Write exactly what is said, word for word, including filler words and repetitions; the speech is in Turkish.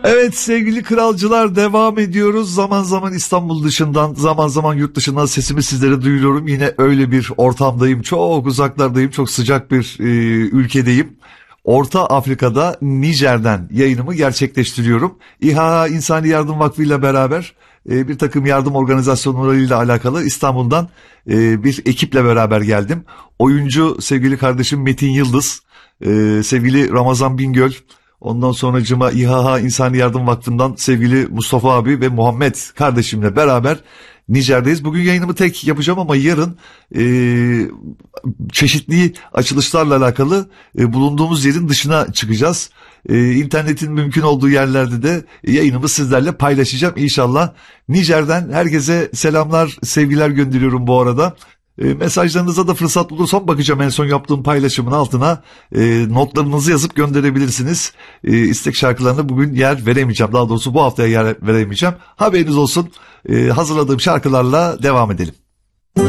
Evet sevgili kralcılar, devam ediyoruz. Zaman zaman İstanbul dışından, zaman zaman yurt dışından sesimi sizlere duyuruyorum. Yine öyle bir ortamdayım, çok uzaklardayım, çok sıcak bir e, ülkedeyim. Orta Afrika'da, Nijer'den yayınımı gerçekleştiriyorum. İHA İnsani Yardım Vakfı ile beraber e, bir takım yardım organizasyonlarıyla alakalı İstanbul'dan e, bir ekiple beraber geldim. Oyuncu sevgili kardeşim Metin Yıldız, e, sevgili Ramazan Bingöl, ondan sonracıma İHA İnsani Yardım Vakfı'ndan sevgili Mustafa abi ve Muhammed kardeşimle beraber Nijer'deyiz. Bugün yayınımı tek yapacağım ama yarın e, çeşitli açılışlarla alakalı e, bulunduğumuz yerin dışına çıkacağız. E, internetin mümkün olduğu yerlerde de yayınımı sizlerle paylaşacağım inşallah. Nijer'den herkese selamlar, sevgiler gönderiyorum bu arada. E, mesajlarınıza da fırsat bulursam bakacağım, en son yaptığım paylaşımın altına e, notlarınızı yazıp gönderebilirsiniz. E, istek şarkılarına bugün yer veremeyeceğim. Daha doğrusu bu haftaya yer veremeyeceğim. Haberiniz olsun. E, hazırladığım şarkılarla devam edelim.